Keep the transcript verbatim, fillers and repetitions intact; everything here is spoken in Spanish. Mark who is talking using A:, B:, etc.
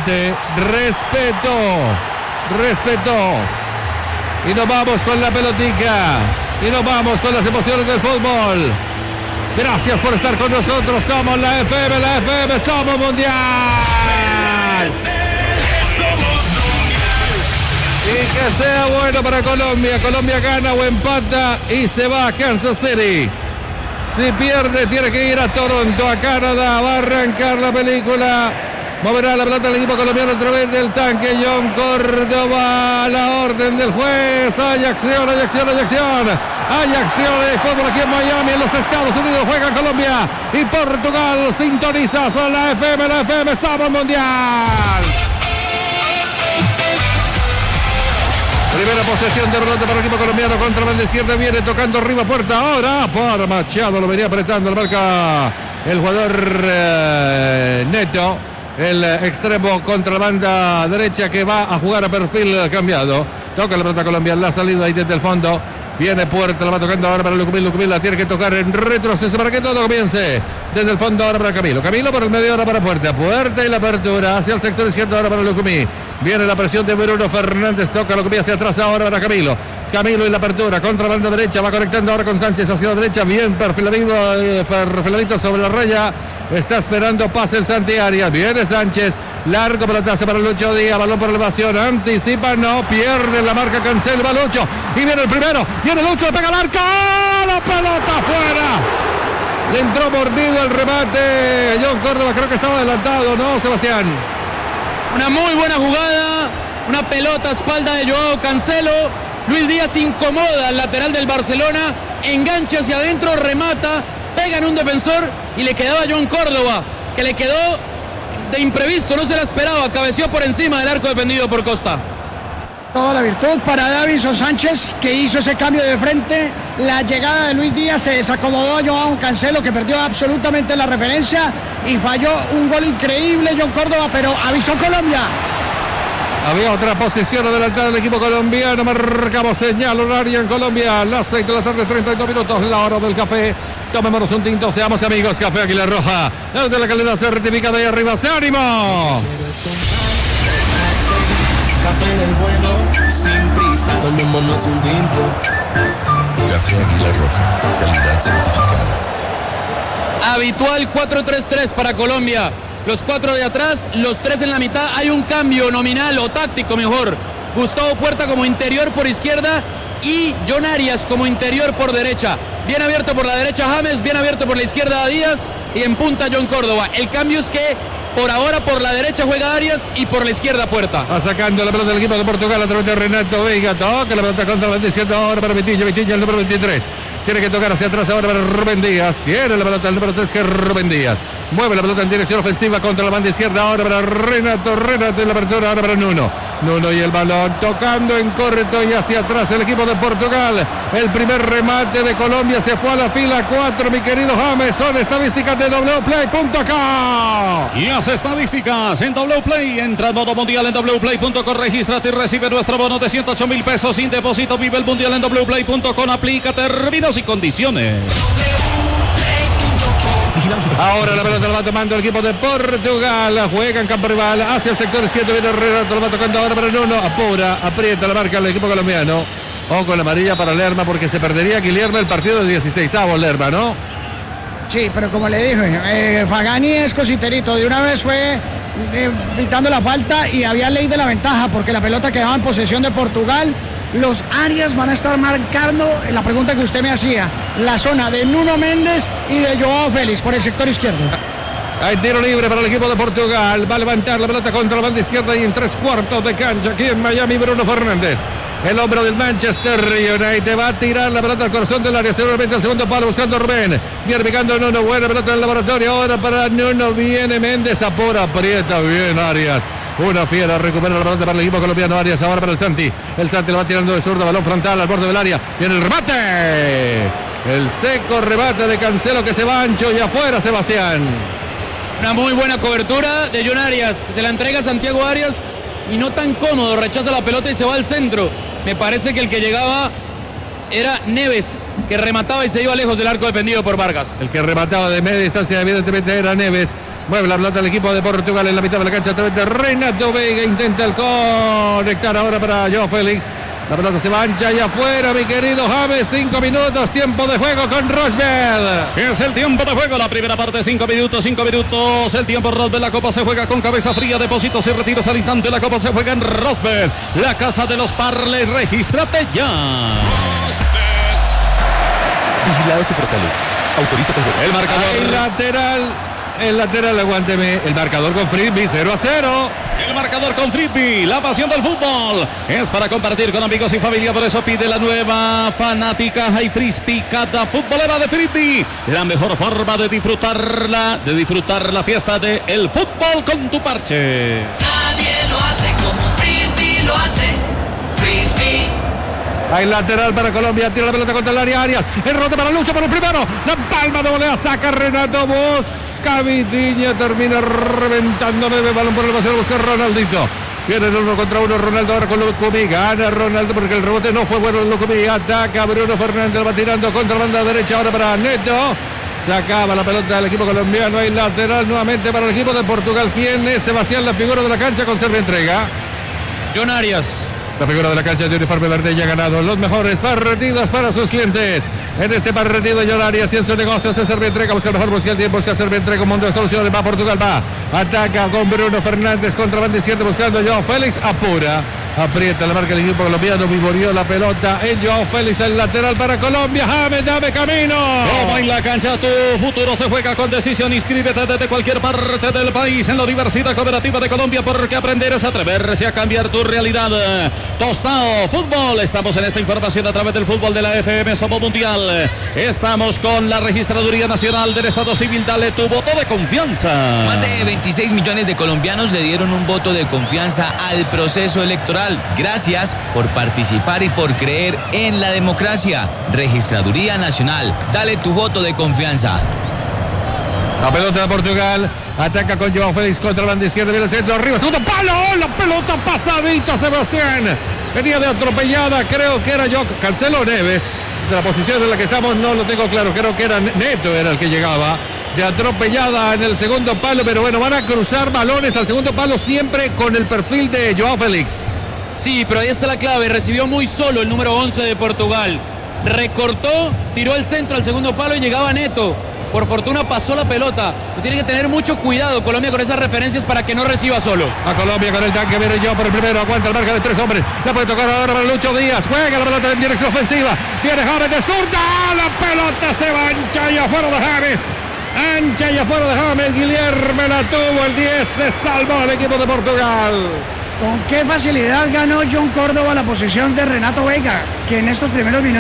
A: gente. Respeto. Respeto. Y nos vamos con la pelotica. Y nos vamos con las emociones del fútbol. Gracias por estar con nosotros. Somos la F M, la F M, somos mundial. Y que sea bueno para Colombia. Colombia gana o empata y se va a Kansas City. Si pierde, tiene que ir a Toronto, a Canadá. Va a arrancar la película. Moverá la pelota del equipo colombiano a través del tanque. John Córdoba, la orden del juez. Hay acción, hay acción, hay acción. Hay acción de fútbol aquí en Miami, en los Estados Unidos. Juega Colombia y Portugal. Sintoniza, son la F M, la F M, somos mundial. Primera posesión de pelota para el equipo colombiano contra la banda izquierda. Viene tocando arriba puerta. Ahora por Machado. Lo venía apretando. Lo marca el jugador eh, Neto. El extremo contra la banda derecha que va a jugar a perfil cambiado. Toca la pelota colombiana. La salida ahí desde el fondo. Viene Puerta, la va tocando ahora para Lucumil. Lucumil la tiene que tocar en retroceso para que todo comience. Desde el fondo ahora para Camilo. Camilo por el medio ahora para Puerta. Puerta y la apertura hacia el sector izquierdo ahora para Lucumil. Viene la presión de Bruno Fernández. Toca Lucumil hacia atrás ahora para Camilo. Camilo y la apertura contra la banda derecha. Va conectando ahora con Sánchez hacia la derecha. Bien perfiladito, eh, perfiladito sobre la raya. Está esperando pase el Santi Arias. Viene Sánchez. Largo pelotazo para Lucho Díaz. Balón por elevación. Anticipa. No. Pierde la marca. Cancel. Va Lucho. Y viene el primero. Viene Lucho. Le pega al arco. La pelota afuera. Le entró mordido el remate. John Córdoba creo que estaba adelantado. ¿No, Sebastián?
B: Una muy buena jugada. Una pelota a espalda de Joao Cancelo. Luis Díaz incomoda al lateral del Barcelona. Engancha hacia adentro. Remata. Pega en un defensor. Y le quedaba a John Córdoba. Que le quedó de imprevisto. No se la esperaba. Cabeció por encima del arco defendido por Costa.
C: Toda la virtud para Davinson Sánchez, que hizo ese cambio de frente. La llegada de Luis Díaz se desacomodó a Joao Cancelo, que perdió absolutamente la referencia y falló un gol increíble John Córdoba, pero avisó Colombia.
A: Había otra posición adelantada del equipo colombiano. Marcamos señal horaria en Colombia. Las seis de la tarde, treinta y dos minutos. La hora del café. Tomémonos un tinto. Seamos amigos. Café Águila Roja. De la calidad certificada ahí arriba. ¡Se ánimo!
D: Café del bueno, sin prisa, tomémonos un tinto. Café Águila Roja, calidad certificada.
B: Habitual cuatro tres tres para Colombia. Los cuatro de atrás, los tres en la mitad. Hay un cambio nominal o táctico mejor. Gustavo Puerta como interior por izquierda y John Arias como interior por derecha. Bien abierto por la derecha James, bien abierto por la izquierda Díaz y en punta John Córdoba. El cambio es que por ahora por la derecha juega Arias y por la izquierda Puerta.
A: Va sacando la pelota del equipo de Portugal a través de Renato Veiga. Toca la pelota contra la izquierda ahora para Vitinho. Vitinho el número veintitrés. Tiene que tocar hacia atrás ahora para Rubén Díaz. Tiene la pelota el número tres que es Rubén Díaz. Mueve la pelota en dirección ofensiva contra la banda izquierda ahora para Renato. Renato y la apertura ahora para Nuno. Nuno y el balón tocando en corto y hacia atrás el equipo de Portugal. El primer remate de Colombia se fue a la fila cuatro, mi querido James. Son estadísticas de w play punto com.
E: Y hace estadísticas en W Play. Entra en modo mundial en w play punto com. Regístrate y recibe nuestro bono de ciento ocho mil pesos sin depósito. Vive el mundial en w play punto com. Aplica términos y condiciones.
A: Ahora la pelota la va tomando el equipo de Portugal. Juega en campo rival hacia el sector izquierdo. Viene Renato, lo va tocando ahora para Nuno. Apura, aprieta la marca el equipo colombiano. O con la amarilla para Lerma porque se perdería Guillermo el partido de dieciseisavo Lerma, ¿no?
C: Sí, pero como le dije, eh, Fagani es cositerito. De una vez fue eh, pitando la falta y había ley de la ventaja porque la pelota quedaba en posesión de Portugal. Los áreas van a estar marcando, la pregunta que usted me hacía, la zona de Nuno Méndez y de Joao Félix por el sector izquierdo.
A: Hay tiro libre para el equipo de Portugal. Va a levantar la pelota contra la banda izquierda y en tres cuartos de cancha aquí en Miami Bruno Fernández. El hombre del Manchester United va a tirar la pelota al corazón del área. Seguramente al segundo palo buscando a Rubén. Viene picando Nuno. Buena pelota en el laboratorio. Ahora para Nuno. Viene Méndez. Apura, aprieta bien Arias. Una fiera, recupera la pelota para el equipo colombiano. Arias ahora para el Santi. El Santi lo va tirando de zurda. Balón frontal al borde del área. Viene el remate. El seco remate de Cancelo que se va ancho y afuera, Sebastián.
B: Una muy buena cobertura de John Arias, que se la entrega a Santiago Arias y no tan cómodo, rechaza la pelota y se va al centro. Me parece que el que llegaba era Neves, que remataba y se iba lejos del arco defendido por Vargas.
A: El que remataba de media distancia evidentemente era Neves. Mueve la pelota del equipo de Portugal en la mitad de la cancha a través de Renato Veiga. Intenta el conectar ahora para Joao Félix. La pelota se va ancha y afuera, mi querido James. Cinco minutos, tiempo de juego con Rosberg.
E: Es el tiempo de juego, la primera parte, cinco minutos, cinco minutos. El tiempo Rosberg, la copa se juega con cabeza fría. Depósitos y retiros al instante. La copa se juega en Rosberg, la casa de los parlays. Regístrate ya.
F: Vigilado Supersalud. Autoriza con
A: el marcador. El lateral. El lateral, aguánteme. El marcador con Frisbee, cero a cero.
E: El marcador con Frisbee, la pasión del fútbol es para compartir con amigos y familia, por eso pide la nueva fanática High Frisbee, cada futbolera de Frisbee, la mejor forma de disfrutarla, de disfrutar la fiesta del el fútbol con tu parche.
G: Nadie lo hace como Frisbee lo hace, Frisbee.
A: Hay lateral para Colombia, tira la pelota contra el área, Arias, el rote para Lucho, para el primero, la palma de volea, saca Renato Bosca, Vidiña termina reventando, el balón por el vacío, busca Ronaldito. Viene el uno contra uno, Ronaldo ahora con Lucumí, gana Ronaldo porque el rebote no fue bueno, Lucumí ataca, Bruno Fernández va tirando contra la banda derecha ahora para Neto. Se acaba la pelota del equipo colombiano, hay lateral nuevamente para el equipo de Portugal. ¿Quién es Sebastián, la figura de la cancha con serve entrega?
B: John Arias.
A: La figura de la cancha de uniforme verde ya ha ganado los mejores partidos para sus clientes. En este partido, John Arias y en su negocio se serve entrega, busca el mejor, busca el tiempo, busca serve entrega, un montón de soluciones, va Portugal, va, ataca con Bruno Fernández contra banda izquierda buscando a Joao Félix, apura, aprieta la marca el equipo colombiano, vivoreó la pelota en Joao Félix, el lateral para Colombia. James, dame camino.
E: Toma en la cancha, tu futuro se juega con decisión. Inscríbete desde cualquier parte del país en la Universidad Cooperativa de Colombia, porque aprender es atreverse a cambiar tu realidad. Tostado Fútbol, estamos en esta información a través del fútbol de la F M Somos Mundial. Estamos con la Registraduría Nacional del Estado Civil. Dale tu voto de confianza.
F: Más de veintiséis millones de colombianos le dieron un voto de confianza al proceso electoral. Gracias por participar y por creer en la democracia. Registraduría Nacional, dale tu voto de confianza.
A: La pelota de Portugal, ataca con Joao Félix contra la banda izquierda, viene el centro, arriba, segundo palo, la pelota pasadita, Sebastián. Venía de atropellada, creo que era yo, Cancelo Neves. De la posición en la que estamos no lo tengo claro, creo que era Neto era el que llegaba. De atropellada en el segundo palo, pero bueno, van a cruzar balones al segundo palo siempre con el perfil de Joao Félix.
B: Sí, pero ahí está la clave, recibió muy solo el número once de Portugal. Recortó, tiró el centro al segundo palo y llegaba Neto. Por fortuna pasó la pelota. Tiene que tener mucho cuidado Colombia con esas referencias para que no reciba solo.
A: A Colombia con el tanque, viene yo por el primero, aguanta el marca de tres hombres. La puede tocar ahora para Lucho Díaz. Juega la pelota en dirección ofensiva. Viene James de zurda. La pelota se va ancha y afuera de James. Ancha y afuera de James. Guillermo la tuvo. El diez se salvó el equipo de Portugal.
C: Con qué facilidad ganó John Córdoba la posición de Renato Veiga, que en estos primeros minutos